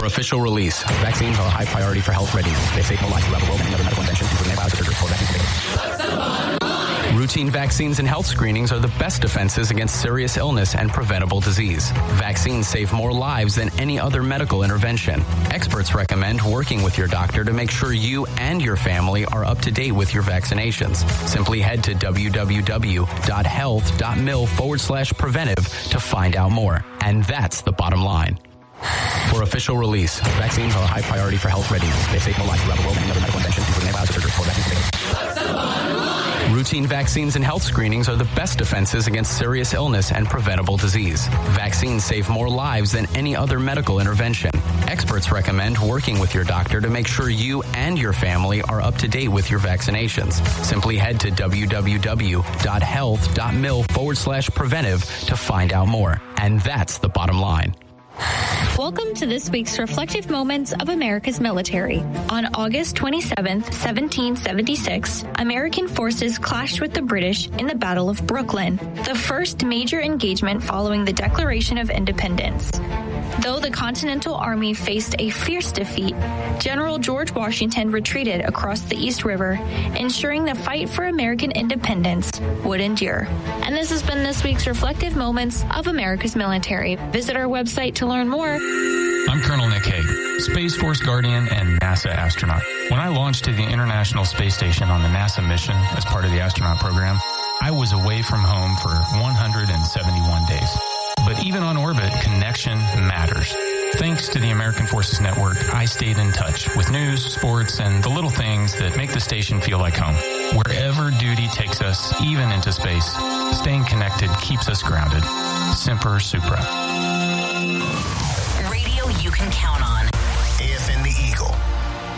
For official release, vaccines are a high priority for health readiness. They save more lives throughout the world than any other medical invention, including antibiotics, surgery, or vaccines. Routine vaccines and health screenings are the best defenses against serious illness and preventable disease. Vaccines save more lives than any other medical intervention. Experts recommend working with your doctor to make sure you and your family are up to date with your vaccinations. Simply head to www.health.mil/preventive to find out more. And that's the bottom line. For official release, vaccines are a high priority for health readiness. They save more lives throughout the world than any other medical invention, including antibiotics, surgery, or vaccines. Routine vaccines and health screenings are the best defenses against serious illness and preventable disease. Vaccines save more lives than any other medical intervention. Experts recommend working with your doctor to make sure you and your family are up to date with your vaccinations. Simply head to www.health.mil/preventive to find out more. And that's the bottom line. Welcome to this week's Reflective Moments of America's Military. On August 27th, 1776, American forces clashed with the British in the Battle of Brooklyn, the first major engagement following the Declaration of Independence. Though the Continental Army faced a fierce defeat, General George Washington retreated across the East River, ensuring the fight for American independence would endure. And this has been this week's Reflective Moments of America's Military. Visit our website to learn more. I'm Colonel Nick Hague, Space Force Guardian and NASA astronaut. When I launched to the International Space Station on the NASA mission as part of the astronaut program, I was away from home for 171 days. But even on orbit, connection matters. Thanks to the American Forces Network, I stayed in touch with news, sports, and the little things that make the station feel like home. Wherever duty takes us, even into space, staying connected keeps us grounded. Semper Supra. Radio you can count on.